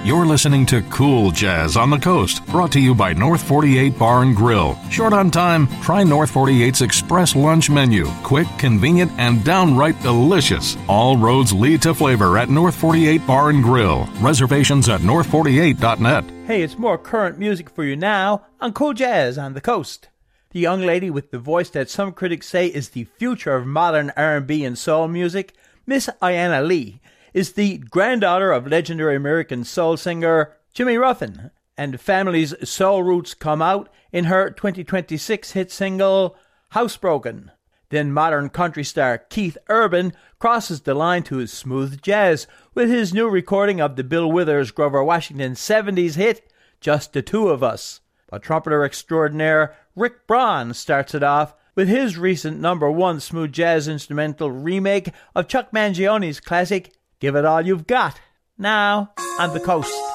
You're listening to Cool Jazz on the Coast, brought to you by North 48 Bar and Grill. Short on time? Try North 48's Express Lunch Menu. Quick, convenient, and downright delicious. All roads lead to flavor at North 48 Bar and Grill. Reservations at north48.net. Hey, it's more current music for you now on Cool Jazz on the Coast. The young lady with the voice that some critics say is the future of modern R&B and soul music, Miss Ayanna Lee, is the granddaughter of legendary American soul singer Jimmy Ruffin, and the family's soul roots come out in her 2026 hit single, Housebroken. Then modern country star Keith Urban crosses the line to his smooth jazz with his new recording of the Bill Withers Grover Washington 70s hit, Just the Two of Us. But trumpeter extraordinaire Rick Braun starts it off with his recent #1 smooth jazz instrumental remake of Chuck Mangione's classic Give It All You've Got, now on the Coast.